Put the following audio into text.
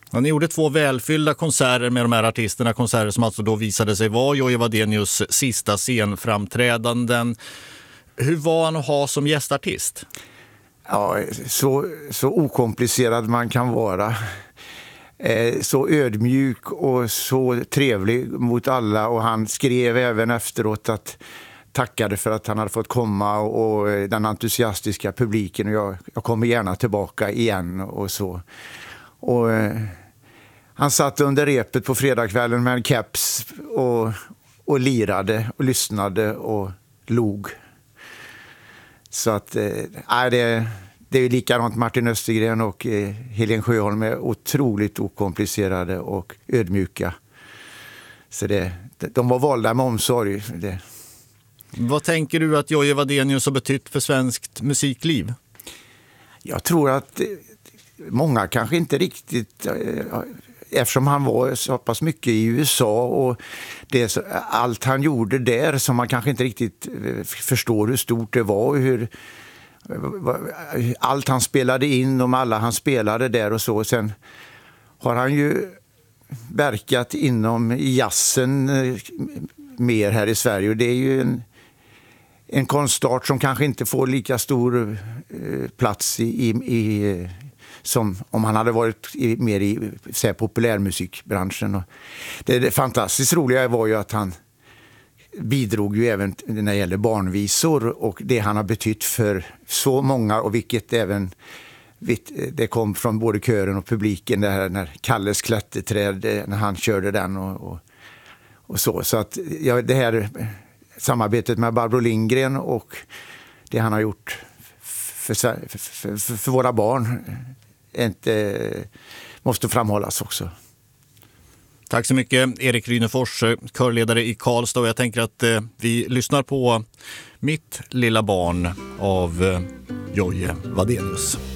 Ja, ni gjorde 2 välfyllda konserter med de här artisterna, konserter som alltså då visade sig vara Jojje Wadenius sista scenframträdanden. Hur var han att ha som gästartist? Ja, så okomplicerad man kan vara. Så ödmjuk och så trevlig mot alla, och han skrev även efteråt att tackade för att han hade fått komma och den entusiastiska publiken, och jag kommer gärna tillbaka igen och så. Och han satt under repet på fredagskvällen med en keps och lirade och lyssnade och log. Så att det är likadant. Martin Östergren och Helen Sjöholm är otroligt okomplicerade och ödmjuka. Så de var valda med omsorg. Vad tänker du att Jojje Wadenius har betytt för svenskt musikliv? Jag tror att många kanske inte riktigt, eftersom han var så pass mycket i USA och allt han gjorde där, som man kanske inte riktigt förstår hur stort det var och hur allt han spelade in om alla han spelade där och så. Sen har han ju verkat inom jazzen mer här i Sverige, och det är ju en konstart som kanske inte får lika stor plats som om han hade varit mer i populärmusikbranschen. Och det fantastiskt roliga var ju att han bidrog ju även när det gäller barnvisor och det han har betytt för så många, och vilket även det kom från både kören och publiken, det här när Kalles klätterträd, när han körde den och så. Så att det här samarbetet med Barbro Lindgren och det han har gjort för våra barn måste framhållas också. Tack så mycket, Erik Rynefors, körledare i Karlstad. Och jag tänker att vi lyssnar på Mitt lilla barn av Jojje Wadenius.